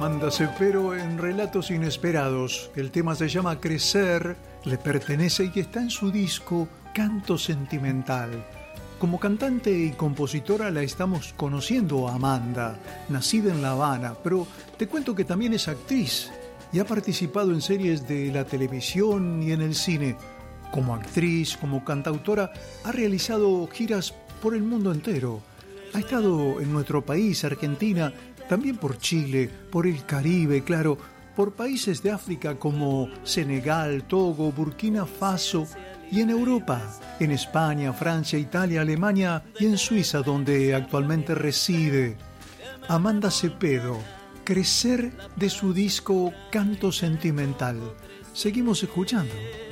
Amanda Cepero en Relatos Inesperados. El tema se llama Crecer, le pertenece y está en su disco Canto Sentimental. Como cantante y compositora la estamos conociendo a Amanda, nacida en La Habana, pero te cuento que también es actriz y ha participado en series de la televisión y en el cine. Como actriz, como cantautora, ha realizado giras por el mundo entero. Ha estado en nuestro país, Argentina, también por Chile, por el Caribe, claro, por países de África como Senegal, Togo, Burkina Faso y en Europa, en España, Francia, Italia, Alemania y en Suiza, donde actualmente reside. Amanda Cepero, Crecer, de su disco Canto Sentimental. Seguimos escuchando.